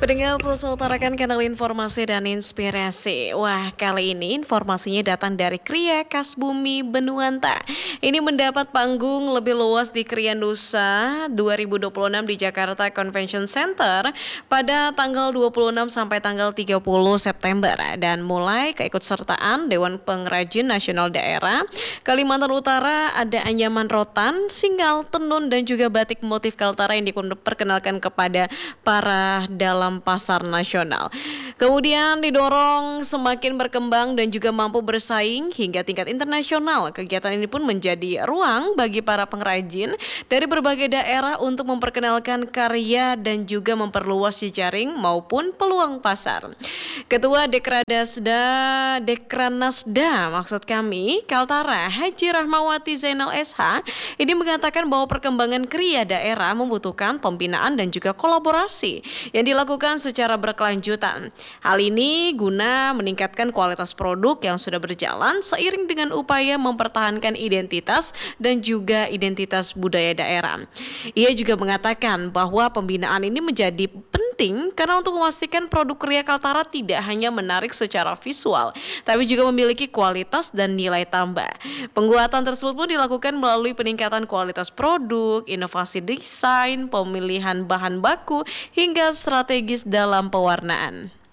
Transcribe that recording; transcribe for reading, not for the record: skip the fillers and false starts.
Pendengar terus utarakan kanal informasi dan inspirasi. Wah, kali ini informasinya datang dari Kria Khas Bumi Benuanta. Ini mendapat panggung lebih luas di Kria Nusa 2026 di Jakarta Convention Center pada tanggal 26 sampai tanggal 30 September. Dan mulai keikutsertaan Dewan Pengrajin Nasional Daerah Kalimantan Utara, ada anyaman rotan, singgal, tenun, dan juga batik motif Kaltara yang diperkenalkan kepada para dalam pasar nasional. Kemudian didorong semakin berkembang dan juga mampu bersaing hingga tingkat internasional. Kegiatan ini pun menjadi ruang bagi para pengrajin dari berbagai daerah untuk memperkenalkan karya dan juga memperluas jejaring maupun peluang pasar. Ketua Dekranasda maksud kami Kaltara Haji Rahmawati Zainal SH ini mengatakan bahwa perkembangan kriya daerah membutuhkan pembinaan dan juga kolaborasi yang dilakukan secara berkelanjutan. Hal ini guna meningkatkan kualitas produk yang sudah berjalan seiring dengan upaya mempertahankan identitas dan juga identitas budaya daerah. Ia juga mengatakan bahwa pembinaan ini menjadi penting karena untuk memastikan produk kriya Kaltara tidak hanya menarik secara visual, tapi juga memiliki kualitas dan nilai tambah. Penguatan tersebut pun dilakukan melalui peningkatan kualitas produk, inovasi desain, pemilihan bahan baku, hingga strategis dalam pewarnaan.